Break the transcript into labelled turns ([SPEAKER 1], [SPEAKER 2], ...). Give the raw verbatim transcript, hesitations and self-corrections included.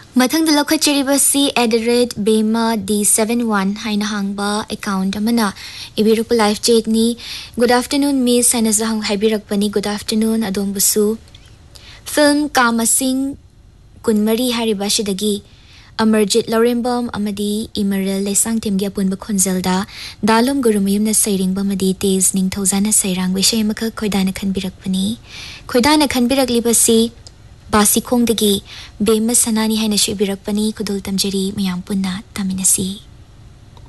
[SPEAKER 1] ꯃꯊꯪꯗ ꯂꯧꯈꯠꯆꯔꯤꯕꯁꯤ at the rate bema d seven one haina hangba account amana ibirukpa live chat ni. Good afternoon miss haina jahang haibirakpani. Good afternoon adombusu. Film Kamasing kunmari hariba shidagi Amarjit Laurembam amadi Imarel lesang timgi apunba khonzelda dalom gurumayum na sairingba madi tez ning thozana sairang wishaymaka khoidana khanbirakpani. Khoidana khanbiraklibasi Basi kong dagi bema sanani hai na shibirakpani kudul tamjari mayam punna taminasi.